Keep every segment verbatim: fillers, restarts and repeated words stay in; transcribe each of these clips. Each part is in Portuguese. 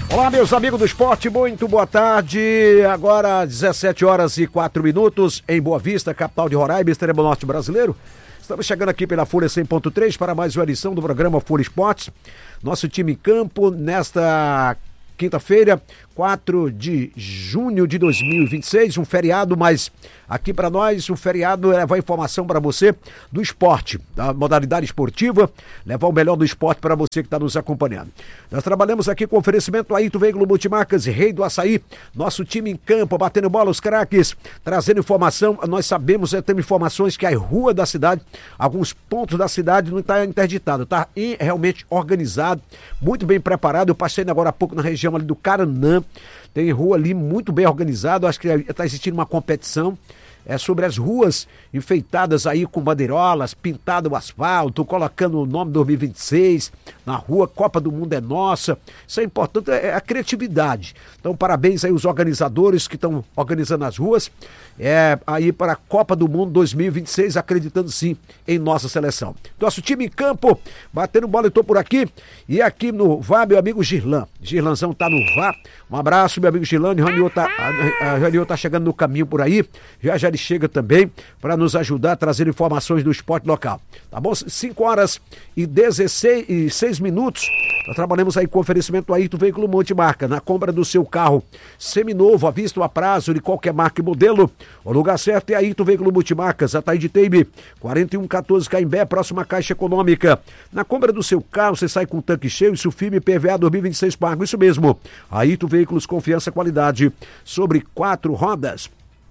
Olá, meus amigos do esporte, muito boa tarde. Agora dezessete horas e quatro minutos em Boa Vista, capital de Roraima, extremo norte brasileiro. Estamos chegando aqui pela Folha cem ponto três para mais uma edição do programa Folha Esportes. Nosso time em campo nesta quinta-feira, quatro de junho de dois mil e vinte e seis, um feriado, mas aqui para nós o feriado é levar informação para você do esporte, da modalidade esportiva, levar o melhor do esporte para você que está nos acompanhando. Nós trabalhamos aqui com oferecimento Aito Veículo Multimarcas e Rei do Açaí, nosso time em campo, batendo bola, os craques, trazendo informação. Nós sabemos, temos informações que a rua da cidade, alguns pontos da cidade não está interditado, está realmente organizado, muito bem preparado. Eu passei agora há pouco na região ali do Caranã, tem rua ali muito bem organizada, acho que está existindo uma competição é, sobre as ruas enfeitadas aí com bandeirolas, pintado o asfalto, colocando o nome dois mil e vinte e seis na rua, Copa do Mundo é nossa. Isso é importante, é a criatividade. Então, parabéns aí os organizadores que estão organizando as ruas é, aí para a Copa do Mundo dois mil e vinte e seis, acreditando sim em nossa seleção. Nosso time em campo, batendo bola, eu tô por aqui, e aqui no V A R, meu amigo Girlan. Girlanzão tá no V A R. Um abraço, meu amigo Girlan. O Raniô tá, a, a Raniô tá chegando no caminho por aí. Já já ele chega também para nos ajudar a trazer informações do esporte local. Tá bom? cinco horas e dezesseis e seis minutos. Nós trabalhamos aí com oferecimento Aito Veículo Multimarca. Na compra do seu carro seminovo, à vista ou a prazo, de qualquer marca e modelo, o lugar certo é Aito Veículo Multimarcas, Ataíde Teime, quarenta e um quatorze Caimbé, próxima Caixa Econômica. Na compra do seu carro, você sai com um tanque cheio e Sulfime P V A dois mil e vinte e seis pago. Isso mesmo. Aito Veículos, confiança, qualidade. Sobre quatro rodas.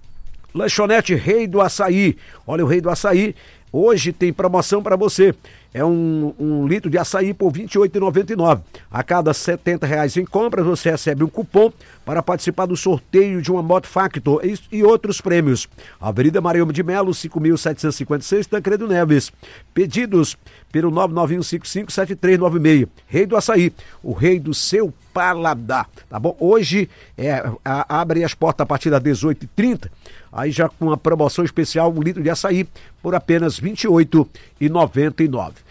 Lanchonete Rei do Açaí. Olha, o Rei do Açaí hoje tem promoção para você. É um, um litro de açaí por vinte e oito reais e noventa e nove centavos. A cada setenta reais em compras, você recebe um cupom para participar do sorteio de uma Moto Factor e, e outros prêmios. Avenida Mariano de Melo, cinco mil setecentos e cinquenta e seis, Tancredo Neves. Pedidos pelo nove nove um cinco cinco sete três nove seis. Rei do Açaí, o rei do seu paladar. Tá bom? Hoje é, a, abre as portas a partir das dezoito e trinta. Aí já com uma promoção especial, um litro de açaí por apenas vinte e oito reais e noventa e nove centavos.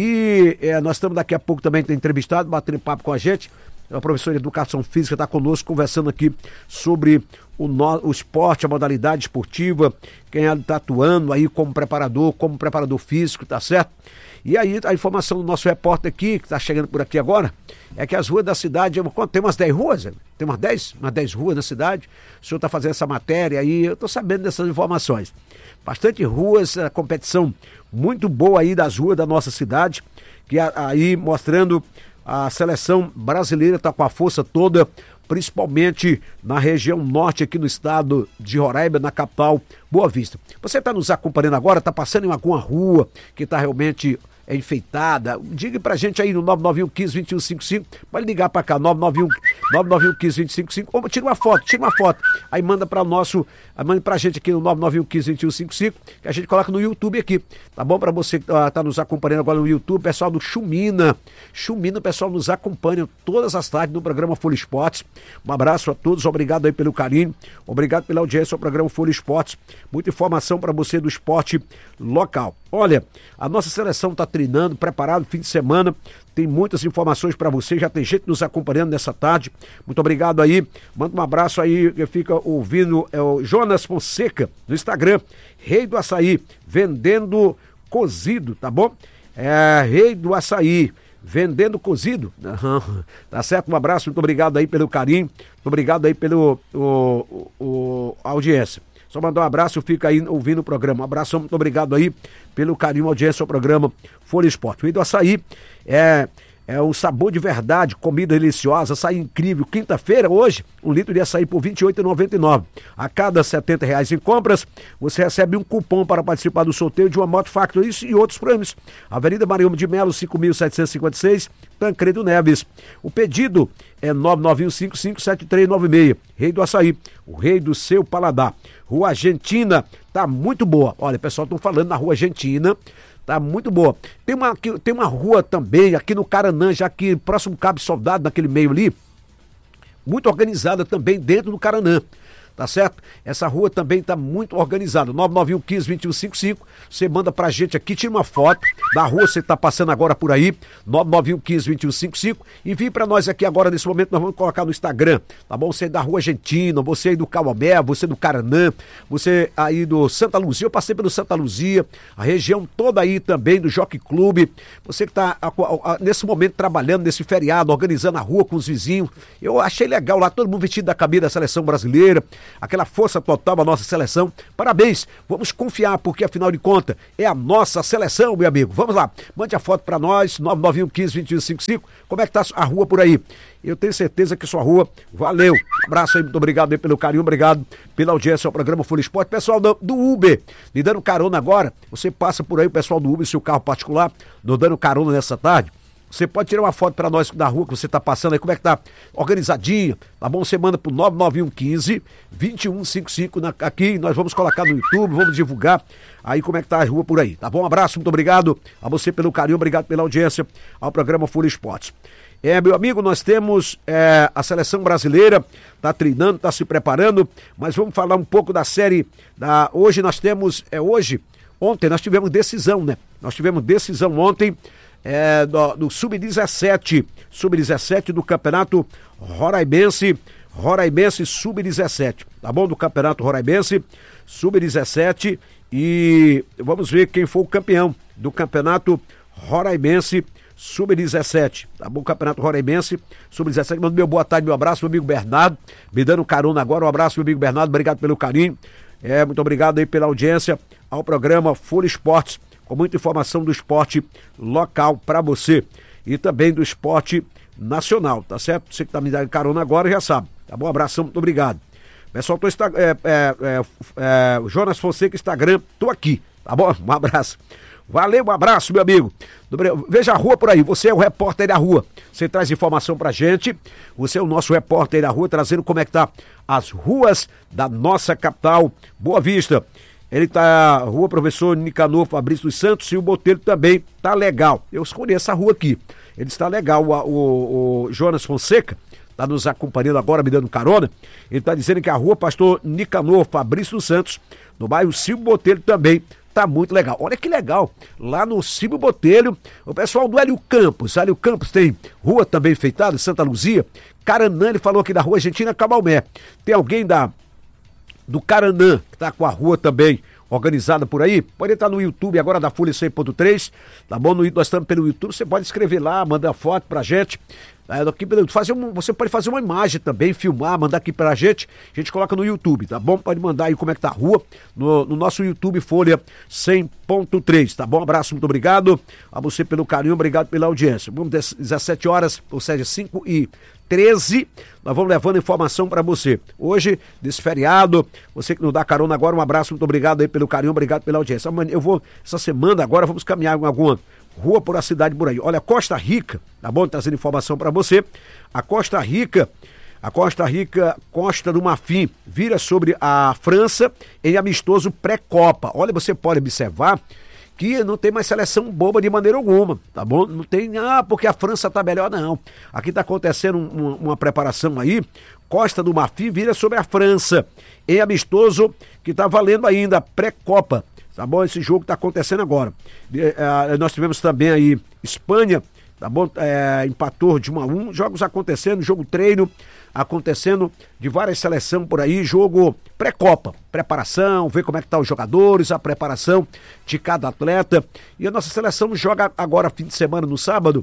E é, nós estamos daqui a pouco também entrevistado, batendo papo com a gente. A professora de Educação Física está conosco, conversando aqui sobre o, no, o esporte, a modalidade esportiva, quem está atuando aí como preparador, como preparador físico, tá certo? E aí a informação do nosso repórter aqui, que está chegando por aqui agora, é que as ruas da cidade, tem umas dez ruas, tem umas dez, umas dez ruas na cidade. O senhor está fazendo essa matéria aí, eu estou sabendo dessas informações. Bastante ruas, a competição muito boa aí das ruas da nossa cidade, que aí mostrando a seleção brasileira está com a força toda, principalmente na região norte aqui no estado de Roraima, na capital Boa Vista. Você está nos acompanhando agora, está passando em alguma rua que está realmente é enfeitada, diga pra gente aí no nove nove um um cinco dois um cinco cinco, pode ligar pra cá, nove nove um um cinco dois um cinco cinco, ou tira uma foto, tira uma foto, aí manda pra nosso, manda pra gente aqui no nove nove um um cinco dois um cinco cinco, que a gente coloca no YouTube aqui, tá bom? Pra você que uh, tá nos acompanhando agora no YouTube, pessoal do Chumina, Chumina, o pessoal nos acompanha todas as tardes no programa Folha Esportes. Um abraço a todos, obrigado aí pelo carinho, obrigado pela audiência ao programa Folha Esportes, muita informação pra você do esporte local. Olha, a nossa seleção está treinando, preparado, fim de semana, tem muitas informações para você, já tem gente nos acompanhando nessa tarde, muito obrigado aí, manda um abraço aí, que fica ouvindo, é o Jonas Fonseca, no Instagram, Rei do Açaí, vendendo cozido, tá bom? É, Rei do Açaí, vendendo cozido, tá certo? Um abraço, muito obrigado aí pelo carinho, muito obrigado aí pelo o, o, o, a audiência. Só mandar um abraço, fica aí ouvindo o programa. Um abraço, muito obrigado aí pelo carinho, audiência ao programa Folha Esporte. O Rei do Açaí é, é um sabor de verdade, comida deliciosa, açaí incrível. Quinta-feira, hoje, um litro de açaí por vinte e oito reais e noventa e nove centavos. A cada setenta reais em compras, você recebe um cupom para participar do sorteio de uma Moto Factor, isso e outros prêmios. Avenida Mariano de Melo, cinco mil setecentos e cinquenta e seis, Tancredo Neves. O pedido é nove nove um cinco cinco sete três nove seis. Rei do Açaí, o rei do seu paladar. Rua Argentina, tá muito boa. Olha, pessoal, estão falando na Rua Argentina, tá muito boa. Tem uma, tem uma rua também aqui no Caranã, já que próximo Cabo Soldado, naquele meio ali, muito organizada também dentro do Caranã. tá certo? Essa rua também tá muito organizada, nove nove um um cinco, dois um cinco cinco, você manda pra gente aqui, tira uma foto da rua, você tá passando agora por aí, nove nove um um cinco, dois um cinco cinco, envie pra nós aqui agora, nesse momento, nós vamos colocar no Instagram, tá bom? Você é da Rua Argentina, você aí do Cauamé, você do Caranã, você aí do Santa Luzia, eu passei pelo Santa Luzia, a região toda aí também do Jockey Clube, você que tá a, a, a, nesse momento trabalhando, nesse feriado, organizando a rua com os vizinhos, eu achei legal lá, todo mundo vestido da camisa da seleção brasileira, aquela força total da nossa seleção, parabéns, vamos confiar, porque afinal de contas, é a nossa seleção, meu amigo, vamos lá, mande a foto pra nós, nove nove um um cinco, dois um cinco cinco, como é que tá a rua por aí? Eu tenho certeza que sua rua, valeu, abraço aí, muito obrigado aí pelo carinho, obrigado pela audiência ao programa Folha Esporte, pessoal do, do Uber, me dando carona agora, você passa por aí, o pessoal do Uber, seu carro particular, nos dando carona nessa tarde, você pode tirar uma foto pra nós da rua que você tá passando aí, como é que tá organizadinha, tá bom? Você manda pro nove nove um um cinco, dois um cinco cinco na, aqui, nós vamos colocar no YouTube, vamos divulgar aí como é que tá a rua por aí, tá bom? Um abraço, muito obrigado a você pelo carinho, obrigado pela audiência ao programa Folha Esportes. É, meu amigo, nós temos é, a seleção brasileira, tá treinando, tá se preparando, mas vamos falar um pouco da série, da, hoje nós temos, é hoje, ontem nós tivemos decisão, né? Nós tivemos decisão ontem, É, do, do sub dezessete, sub dezessete do Campeonato Roraimense, Roraimense sub dezessete, tá bom? Do Campeonato Roraimense, sub dezessete, e vamos ver quem foi o campeão do Campeonato Roraimense sub dezessete, tá bom? Campeonato Roraimense sub dezessete, mando meu boa tarde, meu abraço, meu amigo Bernardo, me dando carona agora, um abraço, meu amigo Bernardo, obrigado pelo carinho, é, muito obrigado aí pela audiência ao programa Folha Esportes, com muita informação do esporte local para você e também do esporte nacional, tá certo? Você que tá me dando carona agora já sabe, tá bom? Um abração, muito obrigado. Pessoal, tô é, é, é, é, Jonas Fonseca, Instagram, tô aqui, tá bom? Um abraço. Valeu, um abraço, meu amigo. Veja a rua por aí, você é o repórter da rua, você traz informação pra gente, você é o nosso repórter da rua, trazendo como é que tá as ruas da nossa capital, Boa Vista. Ele tá, rua Professor Nicanor Fabrício dos Santos, e o Botelho também tá legal. Eu escolhi essa rua aqui, ele está legal. O, o, o Jonas Fonseca tá nos acompanhando agora, me dando carona. Ele tá dizendo que a rua Pastor Nicanor Fabrício dos Santos, no bairro Silvio Botelho, também tá muito legal. Olha que legal, lá no Silvio Botelho, o pessoal do Hélio Campos, Hélio Campos tem rua também feitada, Santa Luzia, Caranã, ele falou aqui da Rua Argentina, Cauamé. Tem alguém da do Caranã, que tá com a rua também organizada por aí, pode entrar no YouTube agora da Folha cem ponto três, tá bom? No, nós estamos pelo YouTube, você pode escrever lá, mandar foto pra gente, é, aqui, fazer um, você pode fazer uma imagem também, filmar, mandar aqui pra gente, a gente coloca no YouTube, tá bom? Pode mandar aí como é que tá a rua, no, no nosso YouTube Folha cem ponto três, tá bom? Um abraço, muito obrigado a você pelo carinho, obrigado pela audiência. Vamos, dezessete horas, ou seja, cinco e treze, nós vamos levando informação para você. Hoje, desse feriado, você que nos dá carona agora, um abraço, muito obrigado aí pelo carinho, obrigado pela audiência. Eu vou, essa semana agora, vamos caminhar em alguma rua por a cidade por aí. Olha, Costa Rica, tá bom? Trazendo informação para você. A Costa Rica, a Costa Rica, Costa do Marfim, vira sobre a França em amistoso pré-copa. Olha, você pode observar que não tem mais seleção boba de maneira alguma, tá bom? Não tem, ah, porque a França tá melhor, não. Aqui tá acontecendo um, uma preparação aí, Costa do Marfim vira sobre a França, em amistoso que tá valendo ainda, pré-copa, tá bom? Esse jogo tá acontecendo agora. É, nós tivemos também aí Espanha, tá bom? É, empatou de um a um, jogos acontecendo, jogo treino acontecendo de várias seleções por aí, jogo pré-copa, preparação, ver como é que tá os jogadores, a preparação de cada atleta, e a nossa seleção joga agora fim de semana no sábado,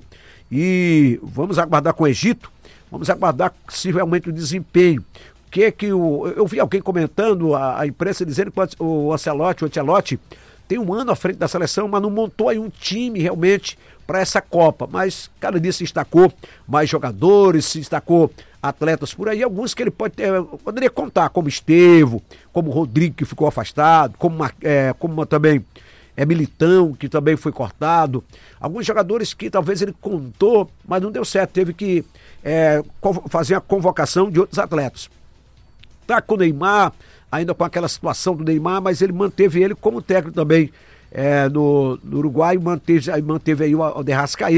e vamos aguardar com o Egito, vamos aguardar se realmente o desempenho, que que o, eu vi alguém comentando, a, a imprensa dizendo que o Ancelotti, o Ancelotti tem um ano à frente da seleção, mas não montou aí um time realmente para essa Copa, mas cada dia se destacou mais jogadores, se destacou atletas por aí, alguns que ele pode ter, poderia contar, como Estevo, como Rodrigo, que ficou afastado, como, é, como também é Militão, que também foi cortado, alguns jogadores que talvez ele contou, mas não deu certo, teve que é, fazer a convocação de outros atletas. Tá com o Neymar, ainda com aquela situação do Neymar, mas ele manteve ele como técnico também é, no, no Uruguai, manteve, manteve aí o, o de Arrascaeta,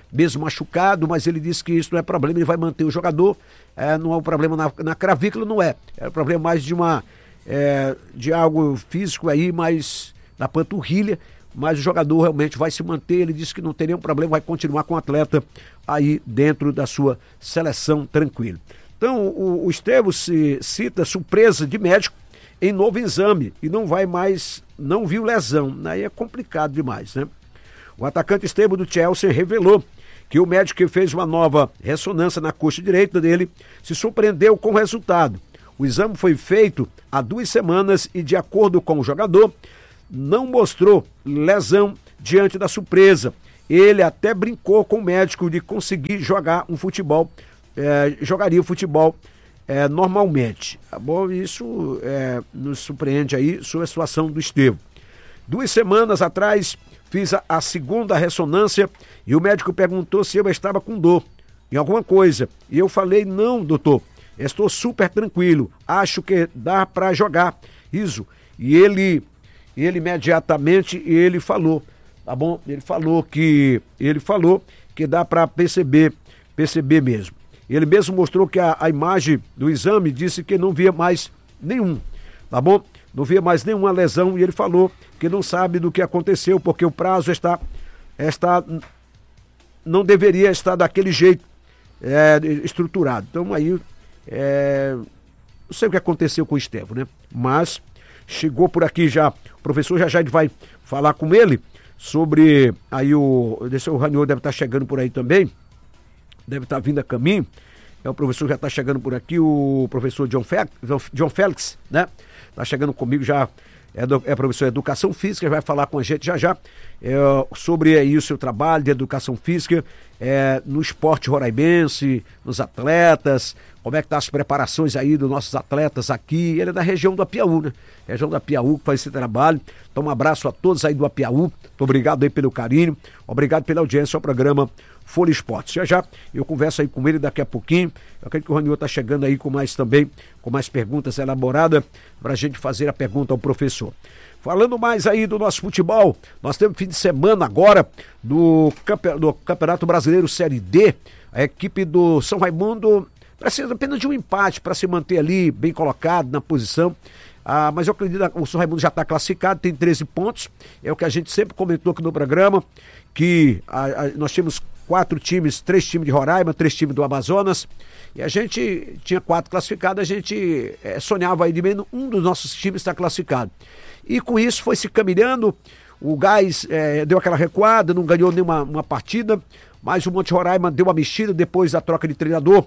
mesmo machucado, mas ele disse que isso não é problema, ele vai manter o jogador, é, não é um problema na, na cravícula, não é, é um problema mais de uma, é, de algo físico aí, mais na panturrilha, mas o jogador realmente vai se manter, ele disse que não tem nenhum problema, vai continuar com o atleta aí dentro da sua seleção tranquilo. Então o, o Estevão se cita surpresa de médico em novo exame e não vai mais, não viu lesão, aí é complicado demais, né? O atacante Estevão do Chelsea revelou que o médico que fez uma nova ressonância na coxa direita dele se surpreendeu com o resultado. O exame foi feito há duas semanas e, de acordo com o jogador, não mostrou lesão diante da surpresa. Ele até brincou com o médico de conseguir jogar um futebol, é, jogaria o futebol é, normalmente. Tá bom? Isso é, nos surpreende aí sobre a situação do Estevão. Duas semanas atrás, fiz a, a segunda ressonância e o médico perguntou se eu estava com dor em alguma coisa. E eu falei, não, doutor, estou super tranquilo, acho que dá para jogar. Isso. E ele, ele imediatamente, ele falou, tá bom? Ele falou que, ele falou que dá para perceber, perceber mesmo. Ele mesmo mostrou que a, a imagem do exame disse que não via mais nenhum, tá bom? Não via mais nenhuma lesão e ele falou que não sabe do que aconteceu, porque o prazo está, está não deveria estar daquele jeito é, estruturado. Então aí, é, não sei o que aconteceu com o Estevão, né? Mas chegou por aqui já, o professor já já vai falar com ele sobre, aí o, o Raniol deve estar chegando por aí também, deve estar vindo a caminho, é, o professor já está chegando por aqui, o professor John Félix, John Félix, né? Está chegando comigo já, é, do, é professor de Educação Física, vai falar com a gente já já é, sobre aí o seu trabalho de Educação Física é, no esporte roraimense, nos atletas, como é que tá as preparações aí dos nossos atletas aqui. Ele é da região do Apiaú, né? Região do Apiaú que faz esse trabalho. Então um abraço a todos aí do Apiaú, muito obrigado aí pelo carinho, obrigado pela audiência ao programa Folha Esportes. Já já eu converso aí com ele daqui a pouquinho. Eu acredito que o Raniol está chegando aí com mais também, com mais perguntas elaboradas para a gente fazer a pergunta ao professor. Falando mais aí do nosso futebol, nós temos fim de semana agora do, campe... do Campeonato Brasileiro Série D. A equipe do São Raimundo precisa apenas de um empate para se manter ali bem colocado na posição. Ah, mas eu acredito que o São Raimundo já está classificado, tem treze pontos. É o que a gente sempre comentou aqui no programa, que a, a, nós tínhamos quatro times, três times de Roraima, três times do Amazonas, e a gente tinha quatro classificados, a gente é, sonhava aí de menos um dos nossos times estar classificado. E com isso foi se caminhando, o Gás é, deu aquela recuada, não ganhou nenhuma uma partida, mas o Monte Roraima deu uma mexida depois da troca de treinador,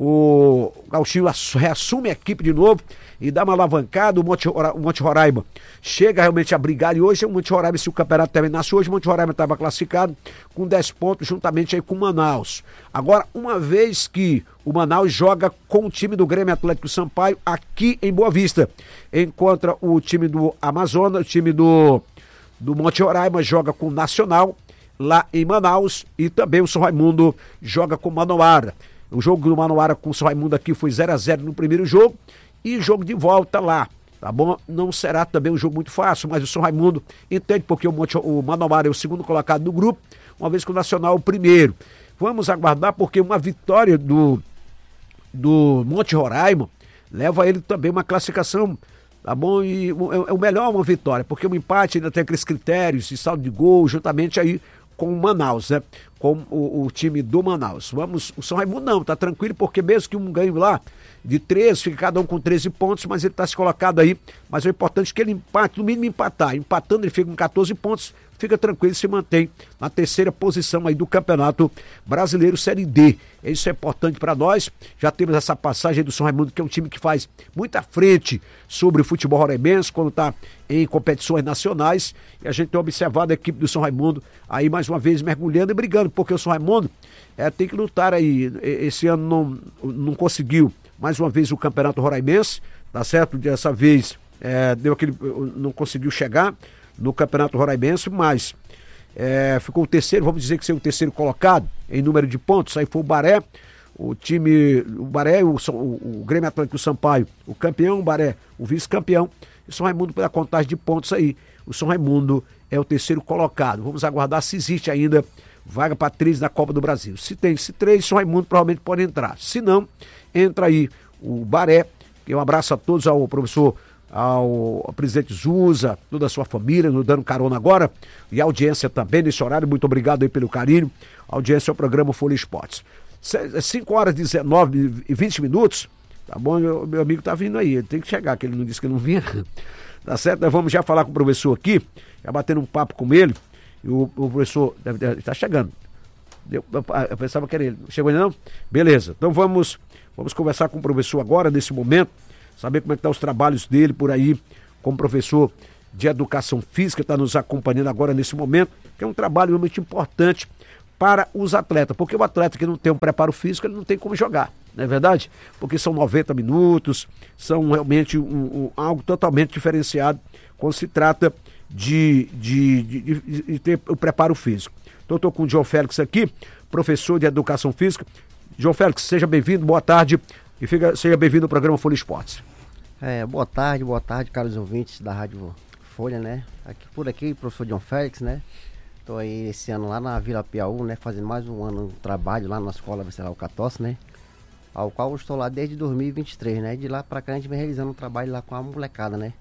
o Gauchinho reassume a equipe de novo e dá uma alavancada, o Monte, o Monte Roraima chega realmente a brigar, e hoje o Monte Roraima, se o campeonato terminasse hoje, o Monte Roraima estava classificado com dez pontos, juntamente aí com o Manaus. Agora, uma vez que o Manaus joga com o time do Grêmio Atlético Sampaio aqui em Boa Vista, encontra o time do Amazonas, o time do, do Monte Roraima joga com o Nacional, lá em Manaus, e também o São Raimundo joga com o Manauara. O jogo do Manauara com o São Raimundo aqui foi zero a zero no primeiro jogo, e jogo de volta lá, tá bom? Não será também um jogo muito fácil, mas o São Raimundo entende porque o, Monte, o Manauara é o segundo colocado do grupo, uma vez que o Nacional é o primeiro. Vamos aguardar, porque uma vitória do, do Monte Roraima leva a ele também uma classificação, tá bom? E é o melhor uma vitória, porque o empate ainda tem aqueles critérios de saldo de gol, juntamente aí com o Manaus, né? Com o, o time do Manaus. Vamos, o São Raimundo não, tá tranquilo, porque mesmo que um ganhe lá de treze, fica cada um com treze pontos, mas ele tá se colocado aí, mas o importante é que ele empate, no mínimo empatar, empatando ele fica com quatorze pontos, fica tranquilo e se mantém na terceira posição aí do Campeonato Brasileiro Série D. Isso é importante para nós. Já temos essa passagem do São Raimundo, que é um time que faz muita frente sobre o futebol roraimense quando está em competições nacionais, e a gente tem observado a equipe do São Raimundo aí mais uma vez mergulhando e brigando, porque o São Raimundo é, tem que lutar aí. Esse ano não, não conseguiu mais uma vez o Campeonato Roraimense, tá certo? Dessa vez é, deu aquele, não conseguiu chegar no Campeonato Roraimense, mas é, ficou o terceiro, vamos dizer que ser o terceiro colocado em número de pontos. Aí foi o Baré, o time, o Baré, o, o, o Grêmio Atlético Sampaio, o campeão, o Baré, o vice-campeão, e o São Raimundo pela contagem de pontos aí. O São Raimundo é o terceiro colocado. Vamos aguardar se existe ainda vaga para três na Copa do Brasil. Se tem esse três, São Raimundo provavelmente pode entrar. Se não, entra aí o Baré, que um abraço a todos, ao professor, ao, ao presidente Zusa, toda a sua família, nos dando carona agora, e a audiência também nesse horário, muito obrigado aí pelo carinho. A audiência ao programa Folha Esportes. cinco horas e dezenove e vinte minutos, tá bom? Meu, meu amigo tá vindo aí, ele tem que chegar, que ele não disse que não vinha. Tá certo? Nós vamos já falar com o professor aqui, já batendo um papo com ele, e o, o professor está chegando. Eu, eu, eu pensava que era ele. Chegou ainda não? Beleza. Então vamos, vamos conversar com o professor agora, nesse momento, saber como é que estão os trabalhos dele por aí, como professor de educação física, está nos acompanhando agora nesse momento, que é um trabalho realmente importante para os atletas, porque o atleta que não tem um preparo físico, ele não tem como jogar, não é verdade? Porque são noventa minutos, são realmente um, um, algo totalmente diferenciado quando se trata de, de, de, de, de ter o preparo físico. Então eu estou com o João Félix aqui, professor de educação física. João Félix, seja bem-vindo, boa tarde, e fica, seja bem-vindo ao programa Folha Esportes. É, boa tarde, boa tarde, caros ouvintes da Rádio Folha, né? Aqui, por aqui, professor João Félix, né? Estou aí esse ano lá na Vila Piauí, né? Fazendo mais um ano de trabalho lá na escola Venceslau Catossi, né? Ao qual eu estou lá desde dois mil e vinte e três, né? De lá para cá a gente vem realizando um trabalho lá com a molecada, né?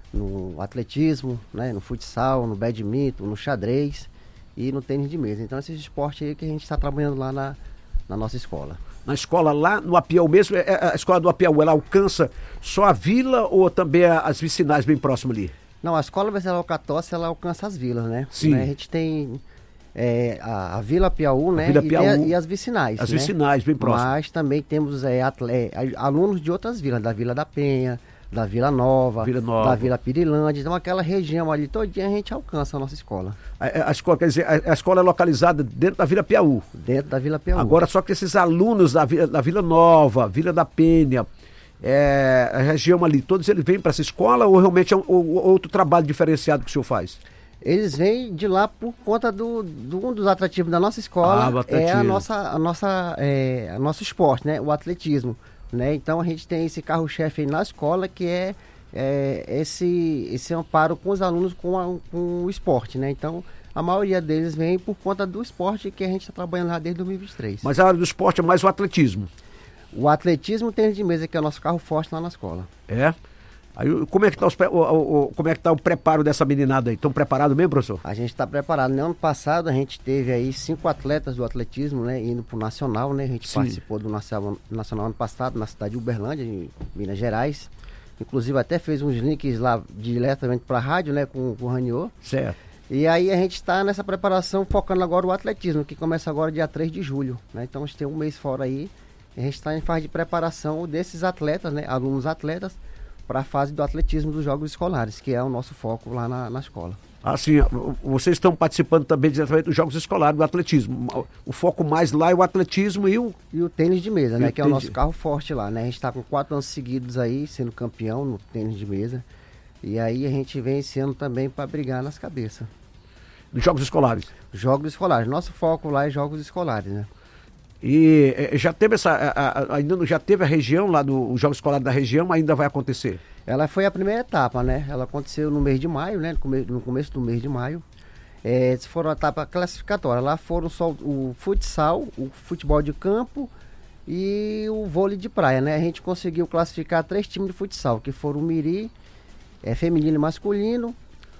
No atletismo, né? No futsal, no badminton, no xadrez e no tênis de mesa. Então esses esportes aí que a gente está trabalhando lá na, na nossa escola. Na escola lá no Apiauí mesmo, a escola do Apiauí, ela alcança só a vila ou também as vicinais bem próximas ali? Não, a escola Venceslau Catossi, ela alcança as vilas, né? Sim. Né? A gente tem é, a, a Vila Piauí, né? Vila Piauí, e, a, e as vicinais. As né? vicinais, bem próximas. Mas também temos é, atle, alunos de outras vilas, da Vila da Penha, da Vila Nova, Vila Nova. da Vila Pirilândia. Então aquela região ali, todinha a gente alcança a nossa escola. A, a, escola, quer dizer, a, a escola é localizada dentro da Vila Piauí. Dentro da Vila Piauí. Agora, só que esses alunos da, da Vila Nova, Vila da Penha, é, a região ali, todos eles vêm para essa escola ou realmente é um, ou, outro trabalho diferenciado que o senhor faz? Eles vêm de lá por conta do, do um dos atrativos da nossa escola, ah, é a nossa, a nossa, é, a nosso esporte, né? O atletismo, né? Então a gente tem esse carro-chefe aí na escola que é, é esse, esse amparo com os alunos com, a, com o esporte, né? Então a maioria deles vem por conta do esporte que a gente está trabalhando lá desde dois mil e vinte e três. Mas a área do esporte é mais o atletismo? O atletismo e o tênis de mesa, que é o nosso carro forte lá na escola. É? Aí, como é que está o, o, o, como é que tá o preparo dessa meninada aí? Estão preparados mesmo, professor? A gente está preparado. No ano passado a gente teve aí cinco atletas do atletismo, né? Indo para o Nacional, né? A gente Sim. participou do Nacional, Nacional ano passado na cidade de Uberlândia, em Minas Gerais. Inclusive até fez uns links lá diretamente para a rádio, né? Com, com o Raniô. Certo. E aí a gente está nessa preparação focando agora o atletismo, que começa agora dia três de julho, né? Então a gente tem um mês fora aí. A gente está em fase de preparação desses atletas, né? Alunos atletas, para a fase do atletismo dos Jogos Escolares, que é o nosso foco lá na, na escola. Assim, vocês estão participando também diretamente dos Jogos Escolares, do atletismo. O foco mais lá é o atletismo e o... E o tênis de mesa, e né? o Que é o nosso carro forte lá, né? A gente está com quatro anos seguidos aí, sendo campeão no tênis de mesa. E aí a gente vem esse ano também para brigar nas cabeças. Dos Jogos Escolares? Jogos Escolares. Nosso foco lá é Jogos Escolares, né? E é, já teve essa, a, a, ainda não, já teve a região lá do Jogo Escolar da região, ainda vai acontecer? Ela foi a primeira etapa, né? Ela aconteceu no mês de maio, né? No começo, no começo do mês de maio. É, foram a etapa classificatória. Lá foram só o futsal, o futebol de campo e o vôlei de praia, né? A gente conseguiu classificar três times de futsal, que foram o Miri, é, feminino e masculino,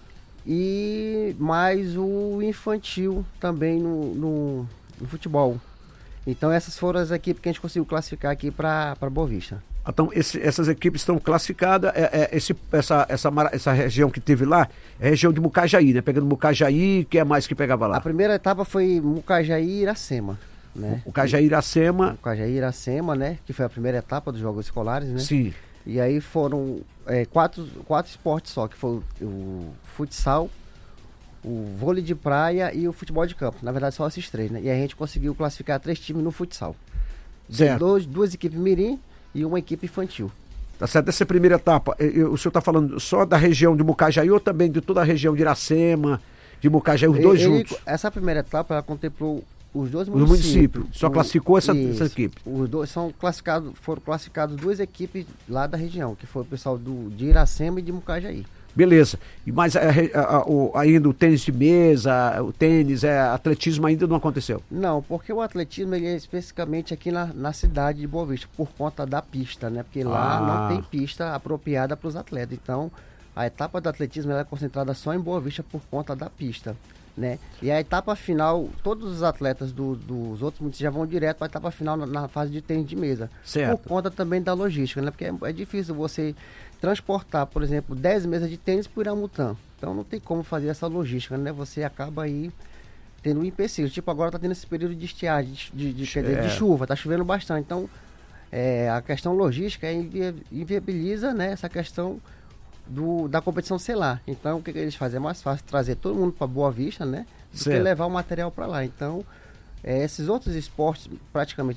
e mais o infantil também no, no, no futebol. Então essas foram as equipes que a gente conseguiu classificar aqui para Boa Vista. Então esse, essas equipes estão classificadas, é, é, esse, essa, essa, essa região que teve lá é a região de Mucajaí, né? Pegando Mucajaí, que é mais que pegava lá? A primeira etapa foi Mucajaí e Iracema, né? Mucajaí e Iracema. Mucajaí e Iracema, né? Que foi a primeira etapa dos Jogos Escolares, né? Sim. E aí foram é, quatro, quatro esportes só, que foi o, o futsal, o vôlei de praia e o futebol de campo. Na verdade, só esses três, né? E a gente conseguiu classificar três times no futsal. Certo. Dois, duas equipes mirim e uma equipe infantil. Tá certo, essa primeira etapa, eu, o senhor está falando só da região de Mucajaí ou também de toda a região de Iracema, de Mucajaí, os ele, dois ele, juntos? Essa primeira etapa, ela contemplou os dois os municípios. municípios. Só o, classificou essa, isso, essa equipe? Os dois são classificados, foram classificados duas equipes lá da região, que foi o pessoal do, de Iracema e de Mucajaí. Beleza. E mas a, a, a, o, ainda o tênis de mesa, o tênis, é, atletismo ainda não aconteceu? Não, porque o atletismo ele é especificamente aqui na, na cidade de Boa Vista, por conta da pista, né? Porque lá Ah. não tem pista apropriada para os atletas. Então, a etapa do atletismo ela é concentrada só em Boa Vista por conta da pista, né? E a etapa final, todos os atletas do, dos outros municípios já vão direto para a etapa final na, na fase de tênis de mesa. Certo. Por conta também da logística, né? Porque é, é difícil você transportar, por exemplo, dez mesas de tênis para o Iramutã. Então não tem como fazer essa logística, né? Você acaba aí tendo um empecilho. Tipo, agora está tendo esse período de estiagem, de, de, de, quer dizer, de chuva, está chovendo bastante. Então, é, a questão logística é invi inviabiliza, né, essa questão do, da competição ser lá. Então, o que, que eles fazem? É mais fácil trazer todo mundo para Boa Vista, né? Do certo. que levar o material para lá. Então, é, esses outros esportes, praticamente